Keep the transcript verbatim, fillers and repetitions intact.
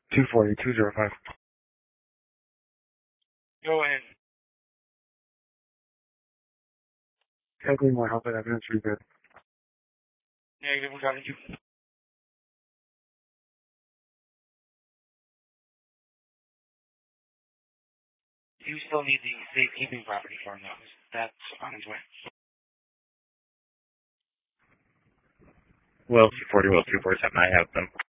two forty, two zero five. Go ahead. Technically more help with evidence rebid. Negative, we got you. You still need the safekeeping property form, though. That's on its way. Well, two forty, well, two forty-seven, I have them.